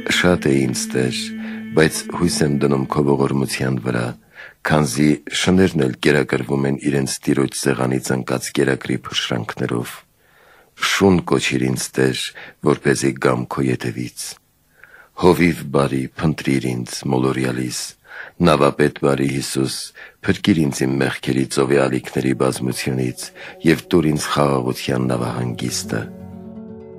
Շատ է ինձ Տեր, բայց հույս եմ դնում քո ողորմության վրա, քանզի շներն էլ կերակրվում են իրենց տիրոջ սեղանից ընկած կերակրի փշրանքներով։ Շուն կոչիր ինձ Տեր, որպեսզի գամ քո ետևից։ Հովիվ բարի, փնտրիր ինձ մոլորյալիս, նավապետ բարի Հիսուս, փրկիր ինձ իմ մեղքերի ծովի ալիքների բազմությունից և տուր ինձ խաղաղության նավահանգիստը։